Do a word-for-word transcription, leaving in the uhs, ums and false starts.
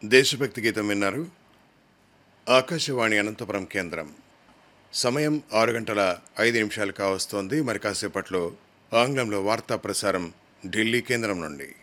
దేశభక్తి గీతం విన్నారు. ఆకాశవాణి అనంతపురం కేంద్రం. సమయం ఆరు గంటల ఐదు నిమిషాలు కావస్తోంది. మరి కాసేపట్లో ఆంగ్లంలో వార్తా ప్రసారం ఢిల్లీ కేంద్రం నుండి.